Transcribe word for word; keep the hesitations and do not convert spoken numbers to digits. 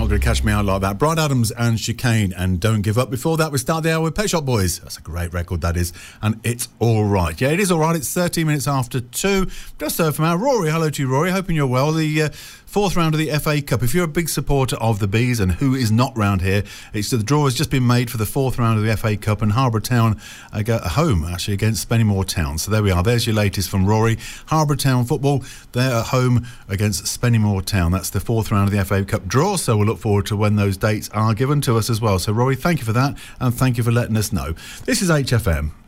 not going to catch me out like that. Bryan Adams and Chicane and Don't Give Up. Before that, we start the hour with Pet Shop Boys. That's a great record, that is. And it's all right. Yeah, it is all right. It's thirteen minutes after two. Just heard from our Rory. Hello to you, Rory. Hoping you're well. The uh, fourth round of the F A Cup. If you're a big supporter of the Bees, and who is not round here, it's the draw has just been made for the fourth round of the F A Cup, and Harbour Town are go- home, actually, against Spennymoor Town. So there we are. There's your latest from Rory. Harbour Town football, they're at home against Spennymoor Town. That's the fourth round of the F A Cup draw, so we'll look forward to when those dates are given to us as well. So, Rory, thank you for that, and thank you for letting us know. This is H F M.